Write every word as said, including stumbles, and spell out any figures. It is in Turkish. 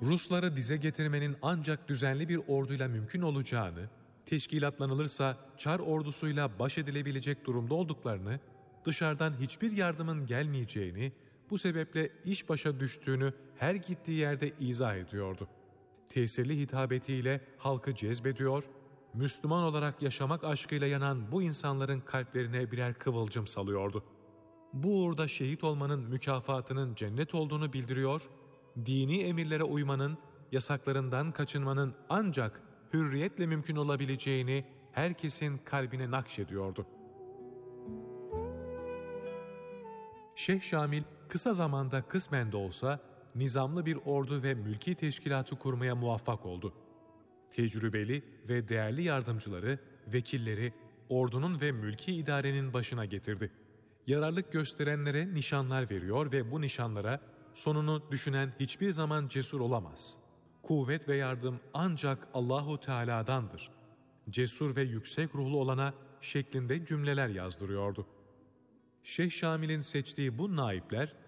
Rusları dize getirmenin ancak düzenli bir orduyla mümkün olacağını, teşkilatlanılırsa Çar ordusuyla baş edilebilecek durumda olduklarını, dışarıdan hiçbir yardımın gelmeyeceğini, bu sebeple iş başa düştüğünü her gittiği yerde izah ediyordu. Tesirli hitabetiyle halkı cezbediyor, Müslüman olarak yaşamak aşkıyla yanan bu insanların kalplerine birer kıvılcım salıyordu. Bu uğurda şehit olmanın mükafatının cennet olduğunu bildiriyor, dini emirlere uymanın, yasaklarından kaçınmanın ancak hürriyetle mümkün olabileceğini herkesin kalbine nakşediyordu. Şeyh Şamil kısa zamanda kısmen de olsa nizamlı bir ordu ve mülki teşkilatı kurmaya muvaffak oldu. Tecrübeli ve değerli yardımcıları, vekilleri ordunun ve mülki idarenin başına getirdi. Yararlık gösterenlere nişanlar veriyor ve bu nişanlara sonunu düşünen hiçbir zaman cesur olamaz. Kuvvet ve yardım ancak Allahu Teala'dandır. Cesur ve yüksek ruhlu olana şeklinde cümleler yazdırıyordu. Şeyh Şamil'in seçtiği bu naipler